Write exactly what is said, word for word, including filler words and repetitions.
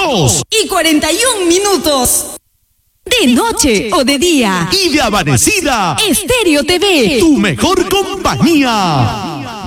dos y cuarenta y un minutos. De noche o de día. Y de amanecida. Estéreo T V. Tu mejor compañía.